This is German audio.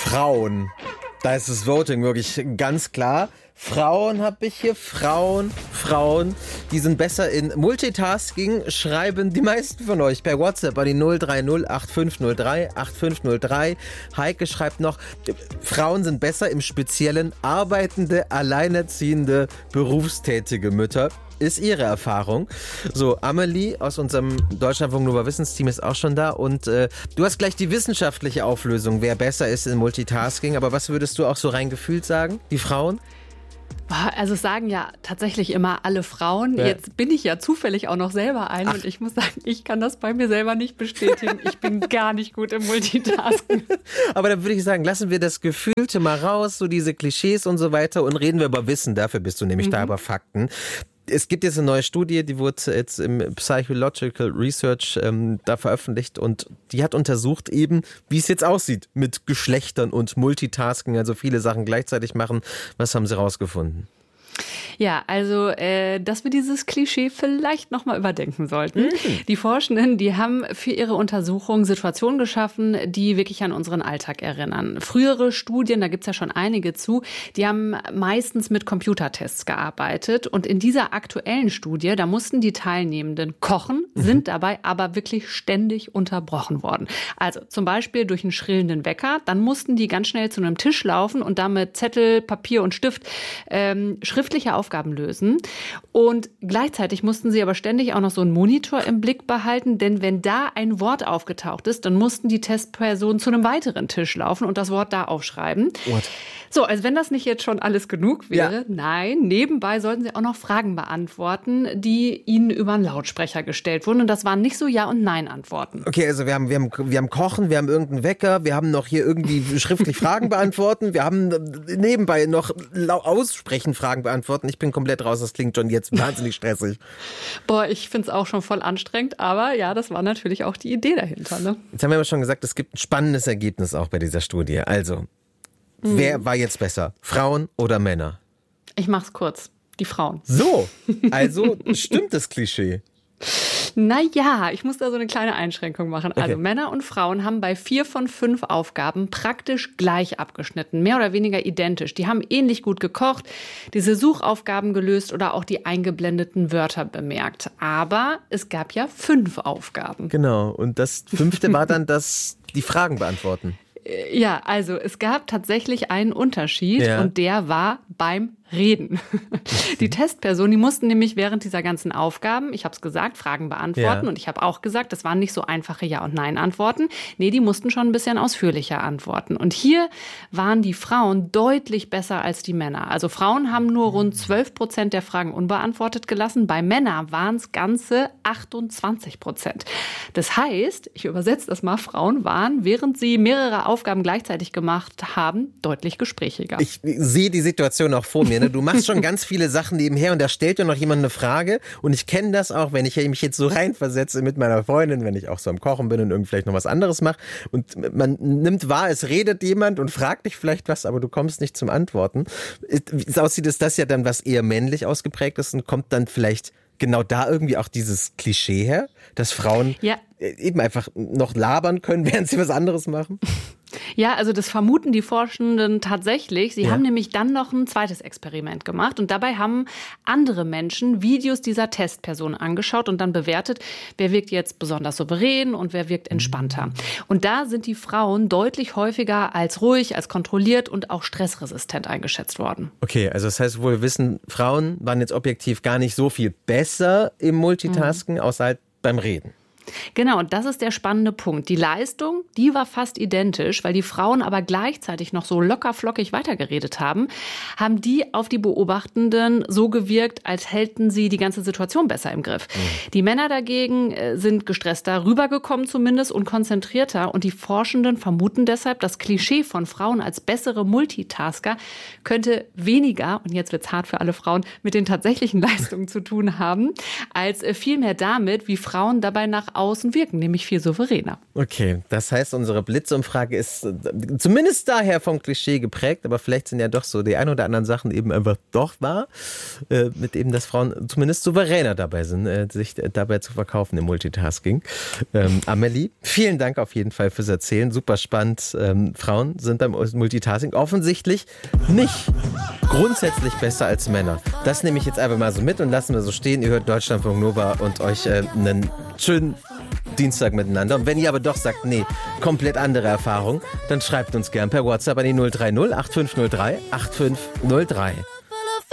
Frauen. Da ist das Voting wirklich ganz klar. Frauen habe ich hier, Frauen, die sind besser in Multitasking, schreiben die meisten von euch per WhatsApp an die 030 8503 8503. Heike schreibt noch, Frauen sind besser im Speziellen arbeitende, alleinerziehende, berufstätige Mütter. Ist ihre Erfahrung. So, Amelie aus unserem Deutschlandfunk Nova Wissensteam ist auch schon da und du hast gleich die wissenschaftliche Auflösung, wer besser ist in Multitasking. Aber was würdest du auch so rein gefühlt sagen, die Frauen? Also es sagen ja tatsächlich immer alle Frauen. Ja. Jetzt bin ich ja zufällig auch noch selber eine und ich muss sagen, ich kann das bei mir selber nicht bestätigen. Ich bin gar nicht gut im Multitasken. Aber dann würde ich sagen, lassen wir das Gefühlte mal raus, so diese Klischees und so weiter und reden wir über Wissen. Dafür bist du nämlich da, über Fakten. Es gibt jetzt eine neue Studie, die wurde jetzt im Psychological Research da veröffentlicht und die hat untersucht eben, wie es jetzt aussieht mit Geschlechtern und Multitasking, also viele Sachen gleichzeitig machen. Was haben sie rausgefunden? Ja, also, dass wir dieses Klischee vielleicht nochmal überdenken sollten. Die Forschenden, die haben für ihre Untersuchung Situationen geschaffen, die wirklich an unseren Alltag erinnern. Frühere Studien, da gibt's ja schon einige zu, die haben meistens mit Computertests gearbeitet. Und in dieser aktuellen Studie, da mussten die Teilnehmenden kochen, sind dabei aber wirklich ständig unterbrochen worden. Also zum Beispiel durch einen schrillenden Wecker. Dann mussten die ganz schnell zu einem Tisch laufen und damit Zettel, Papier und Stift schriftliche Aufgaben lösen. Und gleichzeitig mussten sie aber ständig auch noch so einen Monitor im Blick behalten, denn wenn da ein Wort aufgetaucht ist, dann mussten die Testpersonen zu einem weiteren Tisch laufen und das Wort da aufschreiben. What? So, also wenn das nicht jetzt schon alles genug wäre, nein, nebenbei sollten sie auch noch Fragen beantworten, die ihnen über einen Lautsprecher gestellt wurden. Und das waren nicht so Ja- und Nein-Antworten. Okay, also wir haben Kochen, wir haben irgendeinen Wecker, wir haben noch hier irgendwie schriftlich Fragen beantworten, wir haben nebenbei noch aussprechen Fragen beantworten. Ich bin komplett raus, das klingt schon jetzt wahnsinnig stressig. Boah, ich finde es auch schon voll anstrengend, aber ja, das war natürlich auch die Idee dahinter. Ne? Jetzt haben wir aber schon gesagt, es gibt ein spannendes Ergebnis auch bei dieser Studie. Also, wer war jetzt besser? Frauen oder Männer? Ich mach's kurz. Die Frauen. So, also stimmt das Klischee. Naja, ich muss da so eine kleine Einschränkung machen. Also Okay. Männer und Frauen haben bei 4 von 5 Aufgaben praktisch gleich abgeschnitten, mehr oder weniger identisch. Die haben ähnlich gut gekocht, diese Suchaufgaben gelöst oder auch die eingeblendeten Wörter bemerkt. Aber es gab ja 5 Aufgaben. Genau, und das 5. war dann die Fragen beantworten. Ja, also es gab tatsächlich einen Unterschied und der war beim Reden. Die Testpersonen, die mussten nämlich während dieser ganzen Aufgaben, ich habe es gesagt, Fragen beantworten und ich habe auch gesagt, das waren nicht so einfache Ja- und Nein-Antworten. Nee, die mussten schon ein bisschen ausführlicher antworten. Und hier waren die Frauen deutlich besser als die Männer. Also Frauen haben nur rund 12% der Fragen unbeantwortet gelassen. Bei Männern waren es ganze 28%. Das heißt, ich übersetze das mal, Frauen waren, während sie mehrere Aufgaben gleichzeitig gemacht haben, deutlich gesprächiger. Ich sehe die Situation auch vor mir. Ne? Du machst schon ganz viele Sachen nebenher und da stellt dir noch jemand eine Frage. Und ich kenne das auch, wenn ich mich jetzt so reinversetze mit meiner Freundin, wenn ich auch so am Kochen bin und irgendwie vielleicht noch was anderes mache. Und man nimmt wahr, es redet jemand und fragt dich vielleicht was, aber du kommst nicht zum Antworten. Wie es aussieht, ist das ja dann was eher männlich ausgeprägt ist und kommt dann vielleicht genau da irgendwie auch dieses Klischee her, dass Frauen eben einfach noch labern können, während sie was anderes machen? Ja, also das vermuten die Forschenden tatsächlich. Sie haben nämlich dann noch ein zweites Experiment gemacht und dabei haben andere Menschen Videos dieser Testperson angeschaut und dann bewertet, wer wirkt jetzt besonders souverän und wer wirkt entspannter. Und da sind die Frauen deutlich häufiger als ruhig, als kontrolliert und auch stressresistent eingeschätzt worden. Okay, also das heißt, wir wissen, Frauen waren jetzt objektiv gar nicht so viel besser im Multitasking, außer halt beim Reden. Genau, und das ist der spannende Punkt. Die Leistung, die war fast identisch, weil die Frauen aber gleichzeitig noch so locker flockig weitergeredet haben die auf die Beobachtenden so gewirkt, als hätten sie die ganze Situation besser im Griff. Die Männer dagegen sind gestresster rübergekommen zumindest und konzentrierter und die Forschenden vermuten deshalb, das Klischee von Frauen als bessere Multitasker könnte weniger, und jetzt wird's hart für alle Frauen, mit den tatsächlichen Leistungen zu tun haben, als vielmehr damit, wie Frauen dabei nach aus und wirken nämlich viel souveräner. Okay, das heißt, unsere Blitzumfrage ist zumindest daher vom Klischee geprägt, aber vielleicht sind ja doch so die ein oder anderen Sachen eben einfach doch wahr, mit eben, dass Frauen zumindest souveräner dabei sind, sich dabei zu verkaufen im Multitasking. Amelie, vielen Dank auf jeden Fall fürs Erzählen, super spannend. Frauen sind beim Multitasking offensichtlich nicht grundsätzlich besser als Männer. Das nehme ich jetzt einfach mal so mit und lassen wir so stehen. Ihr hört Deutschlandfunk Nova und euch einen schönen Dienstag miteinander. Und wenn ihr aber doch sagt, nee, komplett andere Erfahrung, dann schreibt uns gern per WhatsApp an die 030 8503 8503.